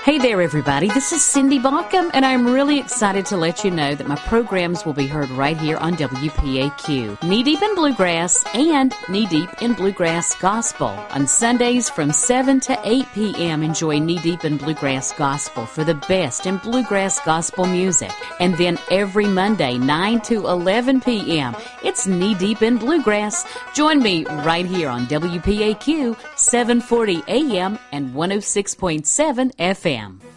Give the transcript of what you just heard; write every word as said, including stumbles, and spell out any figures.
Hey there, everybody. This is Cindy Baucom, and I'm really excited to let you know that my programs will be heard right here on W P A Q. Knee Deep in Bluegrass and Knee Deep in Bluegrass Gospel. On Sundays from seven to eight p.m., enjoy Knee Deep in Bluegrass Gospel for the best in bluegrass gospel music. And then every Monday, nine to eleven p.m., it's Knee Deep in Bluegrass. Join me right here on W P A Q, seven forty a.m. and one oh six point seven F M.